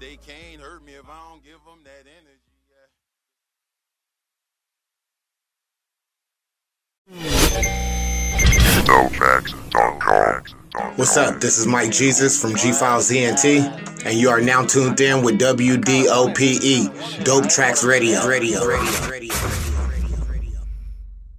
they can't hurt me if I don't give them that energy. What's up? This is Mike Jesus from G-Files ENT, and you are now tuned in with WDOPE, Dope Tracks Radio.